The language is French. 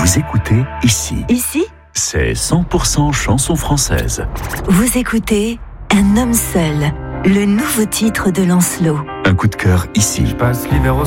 Vous écoutez Ici. Ici, C'est 100% chanson française. vous écoutez Un homme seul, le nouveau titre de Lancelot. Un coup de cœur ici. Je passe l'hiver au